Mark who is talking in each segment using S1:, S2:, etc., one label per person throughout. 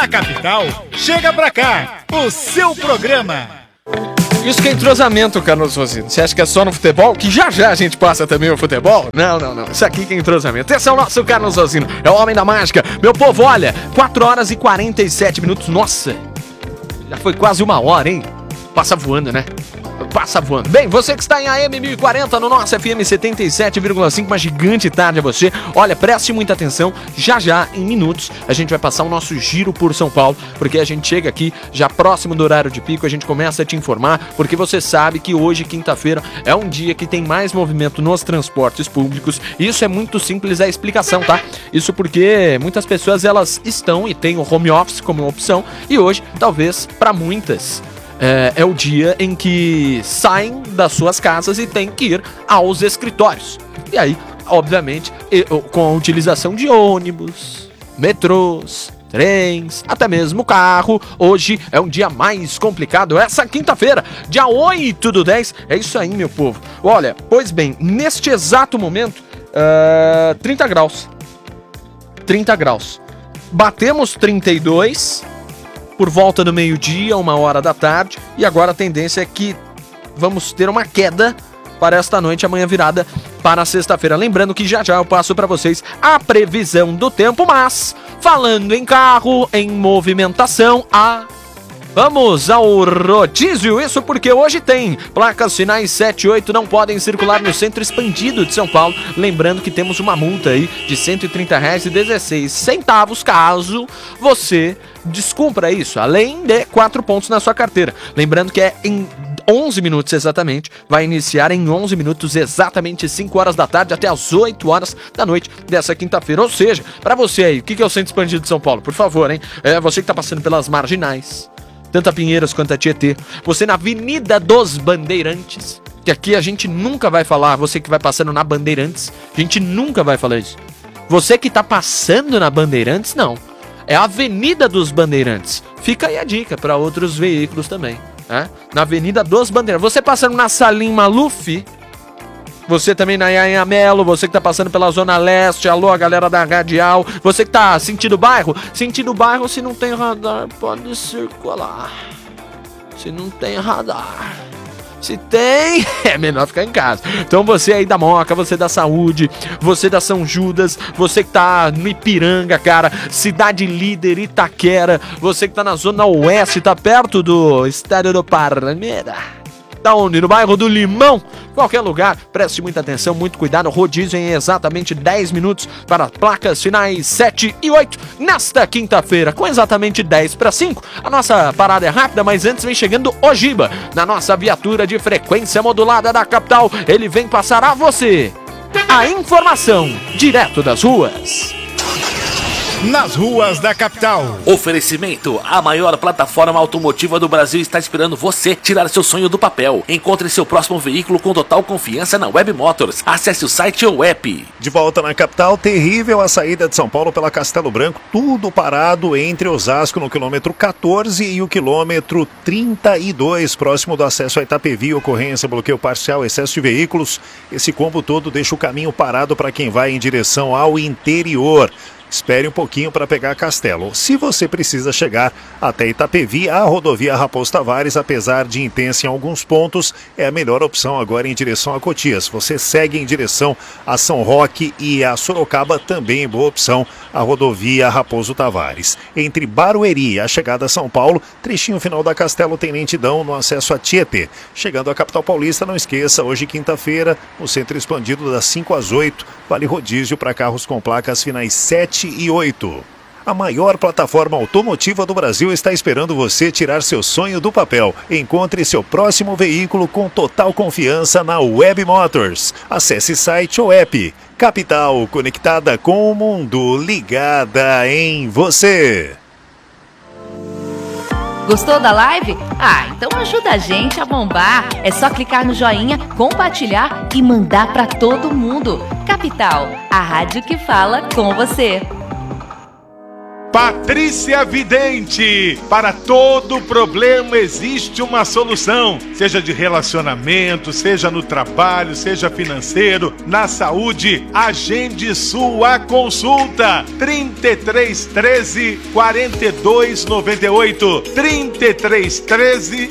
S1: da capital, chega pra cá, o seu programa.
S2: Isso que é entrosamento, Carlos Rosino. Você acha que é só no futebol? Que já a gente passa também o futebol? Não. Isso aqui que é entrosamento. Esse é o nosso Carlos Rosino. É o homem da mágica. Meu povo, olha, 4 horas e 47 minutos. Nossa, já foi quase 1 hora, hein? Passa voando, né? Passa voando. Bem, você que está em AM 1040 no nosso FM 77,5, uma gigante tarde a você. Olha, preste muita atenção. Já, em minutos, a gente vai passar o nosso giro por São Paulo, porque a gente chega aqui já próximo do horário de pico, a gente começa a te informar, porque você sabe que hoje, quinta-feira, é um dia que tem mais movimento nos transportes públicos. Isso é muito simples a explicação, tá? Isso porque muitas pessoas, elas estão e têm o home office como opção, e hoje, talvez, para muitas, é o dia em que saem das suas casas e têm que ir aos escritórios. E aí, obviamente, com a utilização de ônibus, metrôs, trens, até mesmo carro, hoje é um dia mais complicado. Essa quinta-feira, dia 8/10, é isso aí, meu povo. Olha, pois bem, neste exato momento, 30 graus. 30 graus. Batemos 32 por volta do meio-dia, 1 da tarde, e agora a tendência é que vamos ter uma queda para esta noite, amanhã virada para sexta-feira. Lembrando que já eu passo para vocês a previsão do tempo, mas falando em carro, em movimentação, vamos ao rodízio, isso porque hoje tem placas finais 7 e 8 não podem circular no centro expandido de São Paulo. Lembrando que temos uma multa aí de R$130,16 caso você descumpra isso, além de 4 pontos na sua carteira. Lembrando que é em 11 minutos exatamente, vai iniciar em 11 minutos exatamente 5 horas da tarde até as 8 horas da noite dessa quinta-feira. Ou seja, pra você aí, o que é o centro expandido de São Paulo? Por favor, hein? Você que tá passando pelas marginais, tanto a Pinheiros quanto a Tietê, você na Avenida dos Bandeirantes, que aqui a gente nunca vai falar, você que vai passando na Bandeirantes, a gente nunca vai falar isso. Você que tá passando na Bandeirantes, não. É a Avenida dos Bandeirantes. Fica aí a dica para outros veículos também, né? Na Avenida dos Bandeirantes. Você passando na Salim Maluf, você também na Anhanha-Melo, você que tá passando pela Zona Leste, alô, a galera da Radial, você que tá sentindo bairro, se não tem radar, pode circular. Se não tem radar. Se tem, é melhor ficar em casa. Então você aí da Moca, você da Saúde, você da São Judas, você que tá no Ipiranga, cara, Cidade Líder, Itaquera, você que tá na Zona Oeste, tá perto do Estádio do Palmeiras, tá onde? No bairro do Limão, qualquer lugar, preste muita atenção, muito cuidado, rodízio em exatamente 10 minutos para placas finais 7 e 8, nesta quinta-feira, com exatamente 10 para 5, a nossa parada é rápida, mas antes vem chegando o Giba, na nossa viatura de frequência modulada da capital, ele vem passar a você a informação direto das ruas.
S1: Nas ruas da capital.
S3: Oferecimento: a maior plataforma automotiva do Brasil está esperando você tirar seu sonho do papel. Encontre seu próximo veículo com total confiança na Web Motors. Acesse o site ou app.
S4: De volta na capital, terrível a saída de São Paulo pela Castelo Branco, tudo parado entre Osasco no quilômetro 14 e o quilômetro 32, próximo do acesso a Itapevi. Ocorrência, bloqueio parcial, excesso de veículos. Esse combo todo deixa o caminho parado para quem vai em direção ao interior. Espere um pouquinho para pegar Castelo. Se você precisa chegar até Itapevi, a rodovia Raposo Tavares, apesar de intensa em alguns pontos, é a melhor opção agora em direção a Cotias. Você segue em direção a São Roque e a Sorocaba, também boa opção, a rodovia Raposo Tavares. Entre Barueri e a chegada a São Paulo, trechinho final da Castelo tem lentidão no acesso a Tietê. Chegando à capital paulista, não esqueça, hoje quinta-feira, o centro expandido das 5 às 8, vale rodízio para carros com placas finais 7 e 8. A maior plataforma automotiva do Brasil está esperando você tirar seu sonho do papel. Encontre seu próximo veículo com total confiança na Web Motors. Acesse site ou app. Capital, conectada com o mundo, ligada em você.
S5: Gostou da live? Então ajuda a gente a bombar. É só clicar no joinha, compartilhar e mandar para todo mundo. Capital, a rádio que fala com você.
S1: Patrícia Vidente, para todo problema existe uma solução, seja de relacionamento, seja no trabalho, seja financeiro, na saúde. Agende sua consulta, 3313 4298, 3313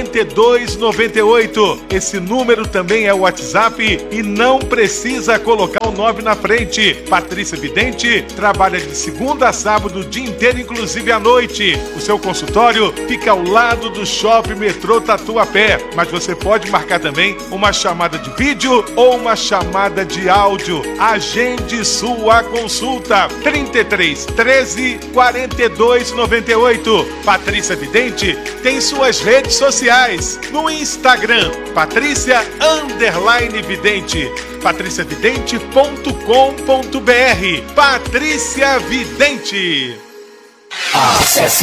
S1: 4298. Esse número também é o WhatsApp e não precisa colocar o 9 na frente. Patrícia Vidente trabalha de segunda a sábado, o dia inteiro, inclusive à noite. O seu consultório fica ao lado do Shopping Metrô Tatuapé, mas você pode marcar também uma chamada de vídeo ou uma chamada de áudio. Agende sua consulta, 3313 4298. Patrícia Vidente tem suas redes sociais no Instagram, Patrícia_Vidente, patriciavidente.com.br. Patrícia Vidente.
S6: Acesse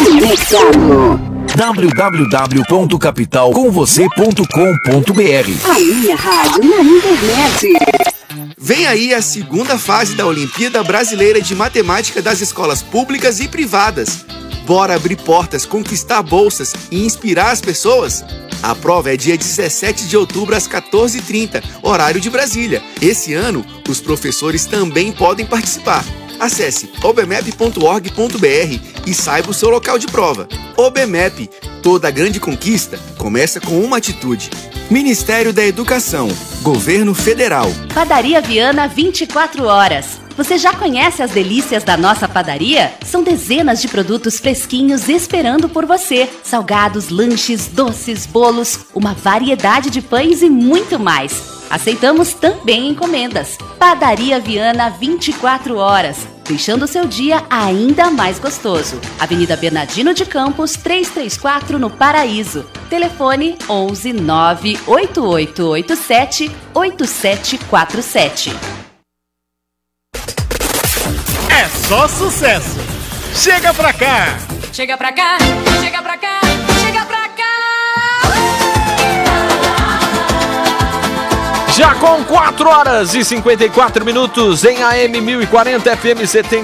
S6: www.capitalcomvocê.com.br.
S7: A minha rádio na internet.
S8: Vem aí a segunda fase da Olimpíada Brasileira de Matemática das escolas públicas e privadas. Bora abrir portas, conquistar bolsas e inspirar as pessoas? A prova é dia 17 de outubro às 14h30, horário de Brasília. Esse ano, os professores também podem participar. Acesse obmep.org.br e saiba o seu local de prova. OBMEP, toda grande conquista começa com uma atitude. Ministério da Educação, Governo Federal.
S5: Padaria Viana 24 horas. Você já conhece as delícias da nossa padaria? São dezenas de produtos fresquinhos esperando por você. Salgados, lanches, doces, bolos, uma variedade de pães e muito mais. Aceitamos também encomendas. Padaria Viana 24 horas, deixando o seu dia ainda mais gostoso. Avenida Bernardino de Campos, 334 no Paraíso. Telefone 11 98887 8747.
S1: É só sucesso. Chega pra cá.
S9: Chega pra cá, chega pra cá, chega pra cá.
S2: Já com 4 horas e 54 minutos em AM 1040 FM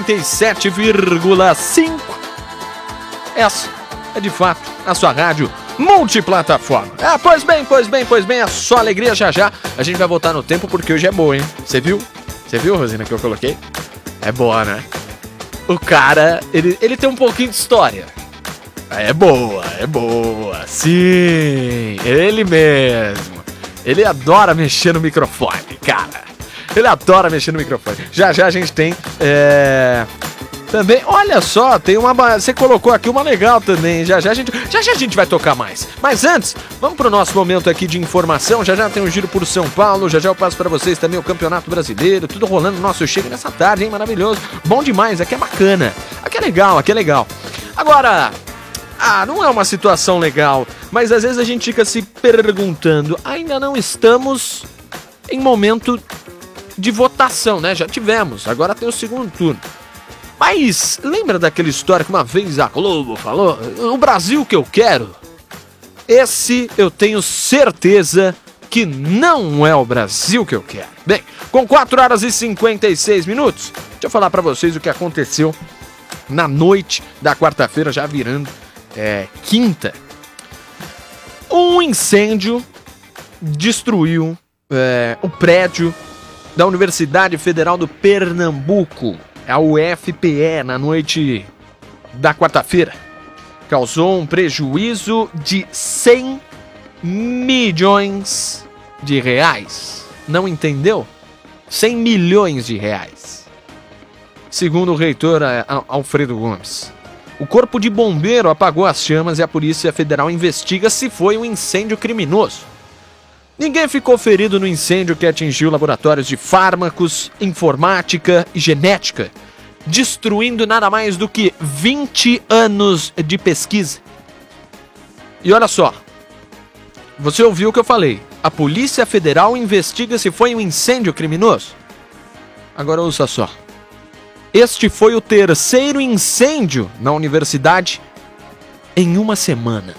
S2: 77,5. Essa é de fato a sua rádio multiplataforma. Pois bem, é só alegria já. A gente vai voltar no tempo porque hoje é boa, hein? Você viu? Você viu, Rosina, que eu coloquei? É boa, né? O cara, ele tem um pouquinho de história. É boa, sim, ele mesmo. Ele adora mexer no microfone, cara. Ele adora mexer no microfone. Já a gente tem, também, olha só, tem uma, você colocou aqui uma legal também. Já a gente vai tocar mais. Mas antes, vamos pro nosso momento aqui de informação. Já tem um giro por São Paulo. Já eu passo para vocês também o Campeonato Brasileiro. Tudo rolando no nosso chega nessa tarde, hein? Maravilhoso. Bom demais, aqui é bacana. Aqui é legal. Agora, não é uma situação legal, mas às vezes a gente fica se perguntando, ainda não estamos em momento de votação, né? Já tivemos, agora tem o segundo turno. Mas lembra daquela história que uma vez a Globo falou? O Brasil que eu quero? Esse eu tenho certeza que não é o Brasil que eu quero. Bem, com 4 horas e 56 minutos, deixa eu falar pra vocês o que aconteceu na noite da quarta-feira, já virando quinta. Um incêndio destruiu o prédio da Universidade Federal do Pernambuco, a UFPE, na noite da quarta-feira. Causou um prejuízo de 100 milhões de reais. Não entendeu? 100 milhões de reais. Segundo o reitor Alfredo Gomes. O Corpo de Bombeiro apagou as chamas e a Polícia Federal investiga se foi um incêndio criminoso. Ninguém ficou ferido no incêndio que atingiu laboratórios de fármacos, informática e genética, destruindo nada mais do que 20 anos de pesquisa. E olha só, você ouviu o que eu falei. A Polícia Federal investiga se foi um incêndio criminoso. Agora ouça só. Este foi o terceiro incêndio na universidade em uma semana.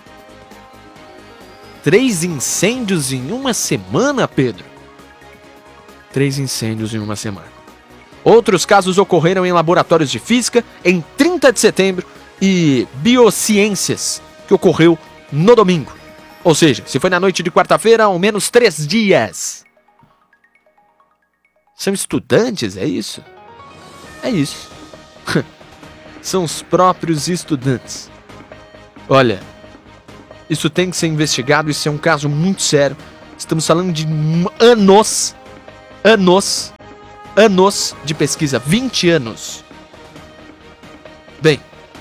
S2: 3 incêndios em uma semana, Pedro? 3 incêndios em uma semana. Outros casos ocorreram em laboratórios de física em 30 de setembro e biociências, que ocorreu no domingo. Ou seja, se foi na noite de quarta-feira, ao menos 3 dias. São estudantes, é isso? É isso. São os próprios estudantes. Olha, isso tem que ser investigado, isso é um caso muito sério. Estamos falando de anos de pesquisa, 20 anos. Bem,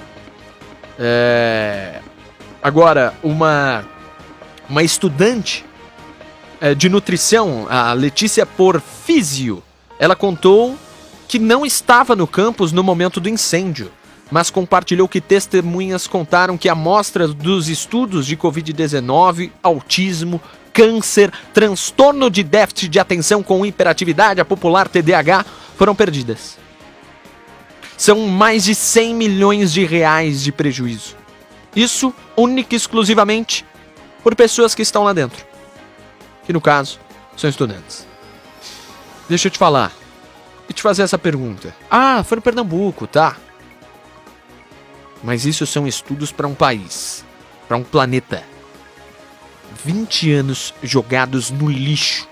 S2: agora, uma estudante de nutrição, a Letícia Porfísio, ela contou que não estava no campus no momento do incêndio, mas compartilhou que testemunhas contaram que amostras dos estudos de Covid-19, autismo, câncer, transtorno de déficit de atenção com hiperatividade, a popular TDAH, foram perdidas. São mais de 100 milhões de reais de prejuízo. Isso única e exclusivamente por pessoas que estão lá dentro, que no caso são estudantes. Deixa eu te falar e te fazer essa pergunta. Foi no Pernambuco, tá? Mas isso são estudos para um país, para um planeta. 20 anos jogados no lixo.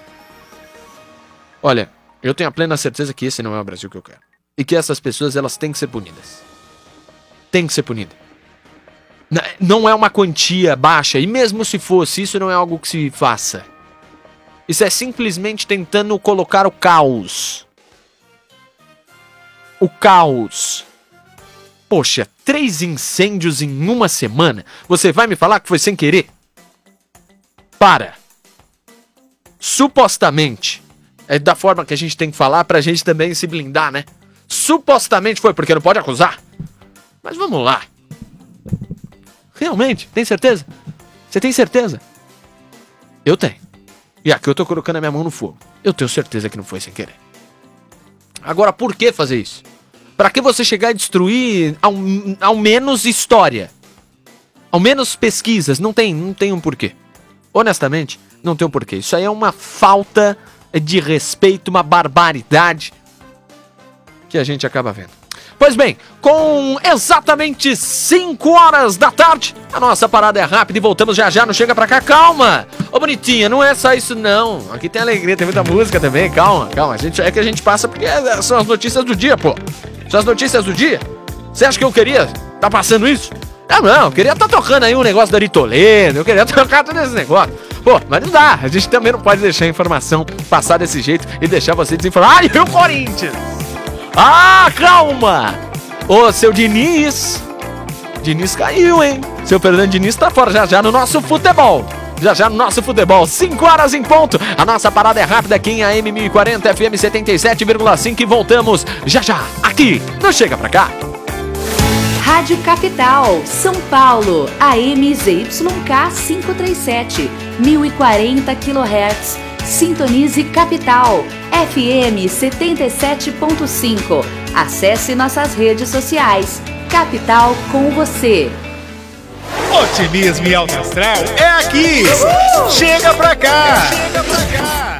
S2: Olha, eu tenho a plena certeza que esse não é o Brasil que eu quero. E que essas pessoas, elas têm que ser punidas. Tem que ser punida. Não é uma quantia baixa, e mesmo se fosse, isso não é algo que se faça. Isso é simplesmente tentando colocar o caos. O caos. Poxa, 3 incêndios em uma semana? Você vai me falar que foi sem querer? Para. Supostamente. É da forma que a gente tem que falar pra gente também se blindar, né? Supostamente foi, porque não pode acusar. Mas vamos lá. Realmente? Tem certeza? Você tem certeza? Eu tenho. E aqui eu tô colocando a minha mão no fogo. Eu tenho certeza que não foi sem querer. Agora, por que fazer isso? Pra que você chegar e destruir ao menos história? Ao menos pesquisas? Não tem um porquê. Honestamente, não tem um porquê. Isso aí é uma falta de respeito, uma barbaridade que a gente acaba vendo. Pois bem, com exatamente 5 horas da tarde, a nossa parada é rápida e voltamos já, não chega pra cá, calma! Ô bonitinha, não é só isso não, aqui tem alegria, tem muita música também, calma, é que a gente passa porque são as notícias do dia, pô. São as notícias do dia. Você acha que eu queria tá passando isso? Não, eu queria tá tocando aí um negócio da Ari Toledo, eu queria tocar todo esse negócio. Pô, mas não dá, a gente também não pode deixar a informação passar desse jeito e deixar você desinformar. E o Corinthians? Calma! Ô, seu Diniz caiu, hein? Seu Fernando Diniz tá fora já no nosso futebol. Já no nosso futebol, 5 horas em ponto. A nossa parada é rápida aqui em AM 1040 FM 77,5 e voltamos já, aqui, não chega pra cá.
S5: Rádio Capital, São Paulo, AM ZYK 537, 1040 kHz. Sintonize Capital, FM 77.5. Acesse nossas redes sociais. Capital com você.
S1: Otimismo e alto astral é aqui. Chega pra cá.